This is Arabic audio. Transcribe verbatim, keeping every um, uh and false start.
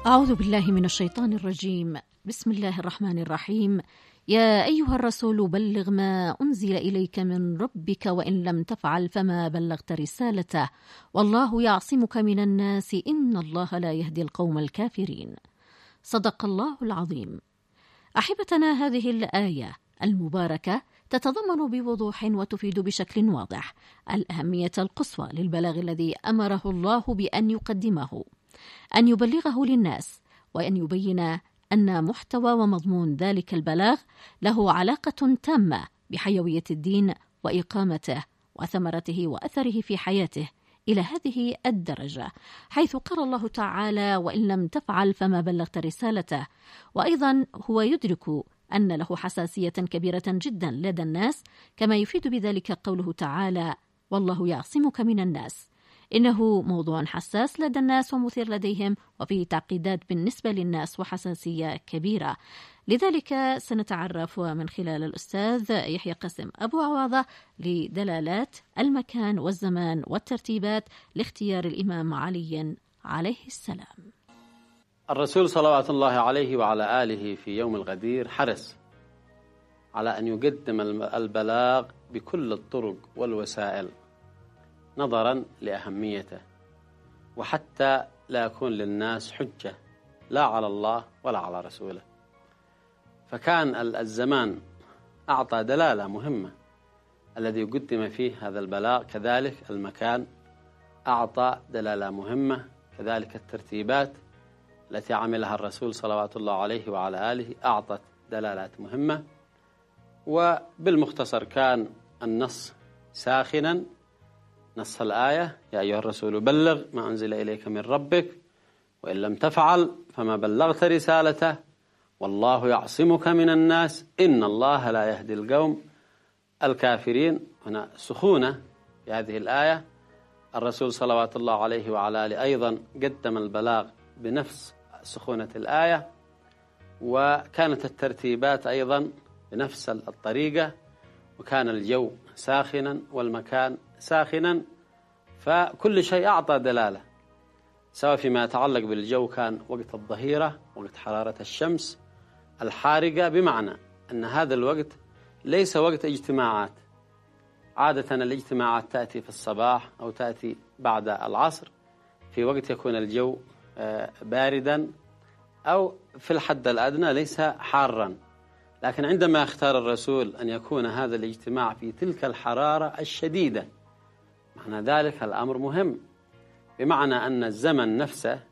أعوذ بالله من الشيطان الرجيم. بسم الله الرحمن الرحيم. يا أيها الرسول بلغ ما أنزل إليك من ربك وإن لم تفعل فما بلغت رسالته والله يعصمك من الناس إن الله لا يهدي القوم الكافرين. صدق الله العظيم. أحبتنا، هذه الآية المباركة تتضمن بوضوح وتفيد بشكل واضح الأهمية القصوى للبلاغ الذي أمره الله بأن يقدمه، أن يبلغه للناس، وأن يبين أن محتوى ومضمون ذلك البلاغ له علاقة تامة بحيوية الدين وإقامته وثمرته وأثره في حياته إلى هذه الدرجة، حيث قال الله تعالى: وإن لم تفعل فما بلغت رسالته. وأيضا هو يدرك أن له حساسية كبيرة جدا لدى الناس، كما يفيد بذلك قوله تعالى: والله يعصمك من الناس. إنه موضوع حساس لدى الناس ومثير لديهم، وفيه تعقيدات بالنسبة للناس وحساسية كبيرة. لذلك سنتعرف من خلال الأستاذ يحيى قاسم أبو عواضة لدلالات المكان والزمان والترتيبات لاختيار الإمام علي عليه السلام. الرسول صلوات الله عليه وعلى آله في يوم الغدير حرص على أن يقدم البلاغ بكل الطرق والوسائل نظرا لأهميته، وحتى لا يكون للناس حجة لا على الله ولا على رسوله. فكان الزمان أعطى دلالة مهمة الذي يقدم فيه هذا البلاغ، كذلك المكان أعطى دلالة مهمة، كذلك الترتيبات التي عملها الرسول صلوات الله عليه وعلى آله أعطت دلالات مهمة. وبالمختصر كان النص ساخنا، نص الآية: يا أيها الرسول بلغ ما أنزل إليك من ربك وإن لم تفعل فما بلغت رسالته والله يعصمك من الناس إن الله لا يهدي القوم الكافرين. هنا سخونة في هذه الآية. الرسول صلوات الله عليه وعلى آله أيضا قدم البلاغ بنفس سخونة الآية، وكانت الترتيبات أيضا بنفس الطريقة، وكان الجو ساخنا والمكان ساخنا، فكل شيء أعطى دلالة، سواء فيما يتعلق بالجو كان وقت الظهيرة، وقت حرارة الشمس الحارقة، بمعنى أن هذا الوقت ليس وقت اجتماعات. عادة الاجتماعات تأتي في الصباح أو تأتي بعد العصر، في وقت يكون الجو باردا أو في الحد الأدنى ليس حارا. لكن عندما اختار الرسول أن يكون هذا الاجتماع في تلك الحرارة الشديدة، معنى ذلك الأمر مهم، بمعنى أن الزمن نفسه